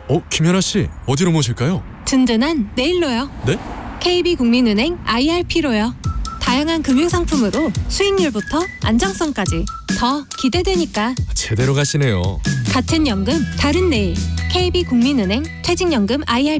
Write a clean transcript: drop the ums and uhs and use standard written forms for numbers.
김연아 씨, 어디로 모실까요? 든든한 내일로요. 네? KB국민은행 IRP로요. 다양한 금융상품으로 수익률부터 안정성까지 더 기대되니까. 제대로 가시네요. 같은 연금 다른 내일. KB국민은행 퇴직연금 IRP